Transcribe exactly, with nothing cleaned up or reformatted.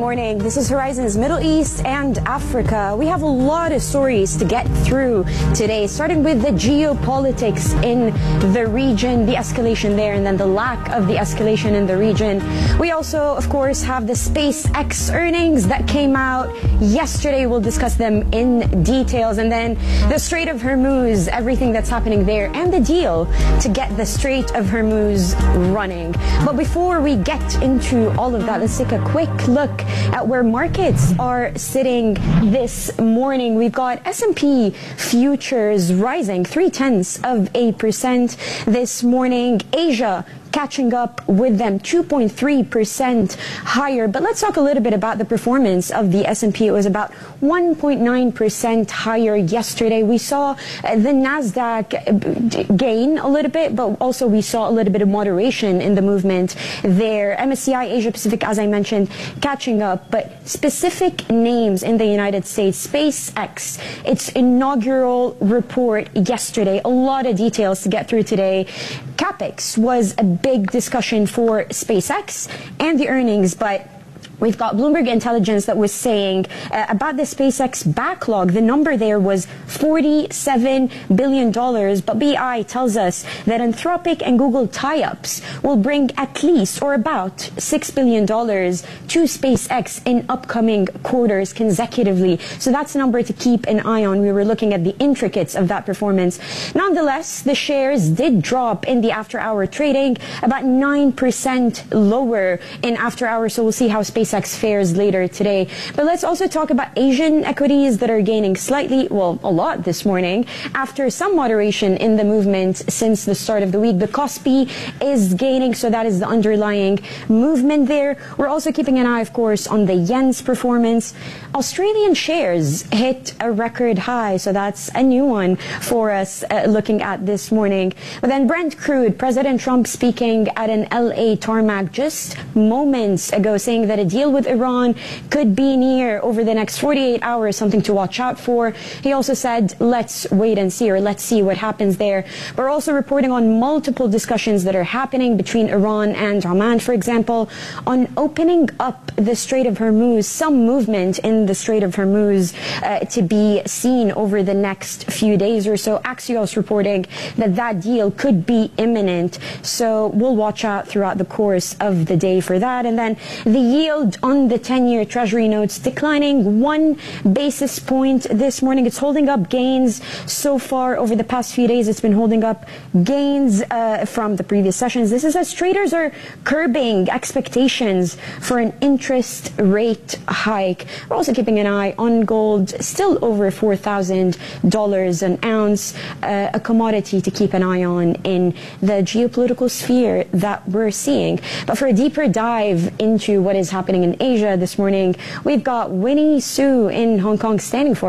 morning. This is Horizons Middle East and Africa. We have a lot of stories to get through today, starting with the geopolitics in the region, the escalation there, and then the lack of the escalation in the region. We also, of course, have the SpaceX earnings that came out yesterday. We'll discuss them in details. And then the Strait of Hormuz, everything that's happening there, and the deal to get the Strait of Hormuz running. But before we get into all of that, let's take a quick look at where markets are sitting this morning. We've got S and P futures rising three tenths of a percent this morning. Asia catching up with them, two point three percent higher. But let's talk a little bit about the performance of the S and P. It was about one point nine percent higher yesterday. We saw the NASDAQ gain a little bit, but also we saw a little bit of moderation in the movement there. M S C I Asia Pacific, as I mentioned, catching up, but specific names in the United States. SpaceX, its inaugural report yesterday, a lot of details to get through today. CapEx was a big discussion for SpaceX and the earnings, but we've got Bloomberg Intelligence that was saying uh, about the SpaceX backlog. The number there was forty-seven billion dollars, but B I tells us that Anthropic and Google tie-ups will bring at least or about six billion dollars to SpaceX in upcoming quarters consecutively. So that's a number to keep an eye on. We were looking at the intricacies of that performance. Nonetheless, the shares did drop in the after-hour trading, about nine percent lower in after-hours. So we'll see how SpaceX fares later today. But let's also talk about Asian equities that are gaining slightly, well, a lot this morning after some moderation in the movement since the start of the week. The Kospi is gaining, so that is the underlying movement there. We're also keeping an eye, of course, on the yen's performance. Australian shares hit a record high, so that's a new one for us uh, looking at this morning. But then Brent crude, President Trump speaking at an L A tarmac just moments ago, saying that a deal with Iran could be near over the next forty-eight hours, something to watch out for. He also said, let's wait and see, or let's see what happens there. We're also reporting on multiple discussions that are happening between Iran and Oman, for example, on opening up the Strait of Hormuz, some movement in the Strait of Hormuz uh, to be seen over the next few days or so. Axios reporting that that deal could be imminent. So we'll watch out throughout the course of the day for that. And then the yield on the ten-year Treasury notes declining one basis point this morning. It's holding up gains so far over the past few days. It's been holding up gains uh, from the previous sessions. This is as traders are curbing expectations for an interest rate hike. We're also keeping an eye on gold, still over four thousand dollars an ounce, uh, a commodity to keep an eye on in the geopolitical sphere that we're seeing. But for a deeper dive into what is happening in Asia this morning, we've got Winnie Su in Hong Kong standing for